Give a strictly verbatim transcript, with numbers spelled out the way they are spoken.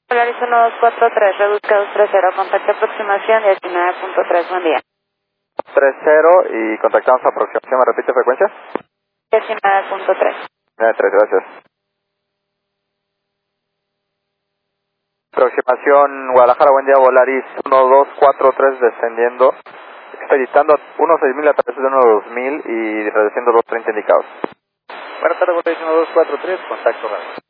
Polaris uno dos cuatro tres, reduzca dos tres cero, contacto aproximación diecinueve punto tres, buen día. tres cero y contactamos a aproximación, ¿me repite frecuencia? diecinueve punto tres. nueve tres, gracias. Aproximación Guadalajara, buen día, Volaris uno dos cuatro tres descendiendo, expeditando uno seis mil a través de uno dos mil y reduciendo dos treinta indicados. Buenas tardes, Volaris uno dos cuatro tres, contacto radio.